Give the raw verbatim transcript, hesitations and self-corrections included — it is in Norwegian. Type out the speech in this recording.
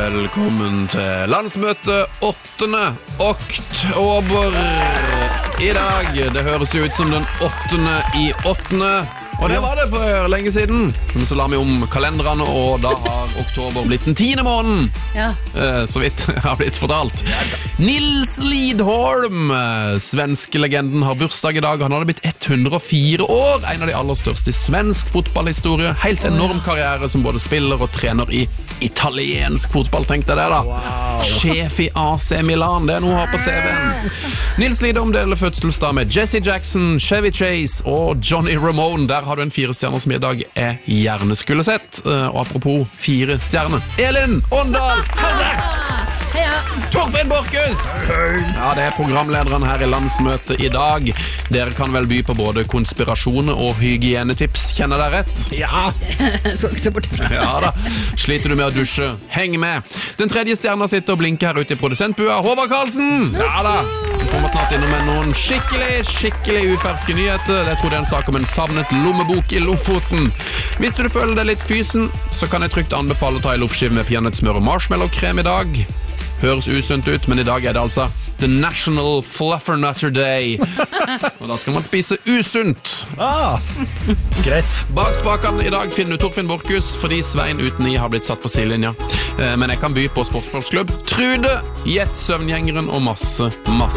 velkommen til landsmøte åttende oktober i dag. Det høres jo ut som den åttende i åttende, og det var det for lenge siden. Men så la vi om kalenderne, og da har oktober blitt den tiende måneden. Ja. Eh, så vidt har blitt fortalt. Nils Lidholm, svenske legenden, har bursdag i dag. Han hadde blitt hundre og fire år, en av de aller største i svensk fotballhistorie. Helt enorm karriere som både spiller og trener i italiensk fotball, tenkte jeg det da. Wow. Sjef i A C Milan, det er noe å ha på C V-en. Nils Lidholm deler fødselsdag med Jesse Jackson, Chevy Chase og Johnny Ramone. Der har du en fire stjerner som i dag er gjerne skulle sett. Og apropos fire stjerner, Elin Åndal Hanse! Heia! Torfinn Borchhus! Ja, det er programlederen her i landsmøtet i dag. Dere kan vel by på både konspirasjoner og hygienetips, kjenner dere rett? Ja! Så ikke så bortifra. Ja da, sliter du med å dusje? Heng med! Den tredje stjerna sitter og blinker her ute i produsentbua. Håvard Karlsen! Ja da! Vi kommer snart innom med noen skikkelig, skikkelig uferske nyheter. Det tror jeg er en sak om en savnet lommebok i Lofoten. Hvis du føler deg litt fysen, så kan jeg trygt anbefale å ta i loffskive med peanøttsmør og marshmallow-krem i dag. Høres usunt ut, men i dag er det altså The National Fluffernutter Day. Og da skal man spise usunt. Ah, greit. Bak spakene i dag finner du Torfinn Borchhus, fordi Svein uten i har blitt satt på sidelinja. Men jeg kan by på sportsballsklubb, Trude, Jet Søvngjengeren og masse, masse